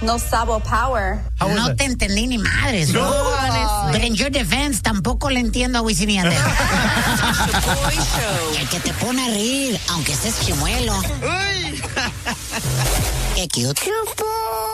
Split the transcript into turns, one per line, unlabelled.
no sabo power.
No te entendí ni madres.
No.
But in your defense, tampoco le entiendo a Wisin y Yandel. El que te pone a reír, aunque estés chimuelo. Qué cute.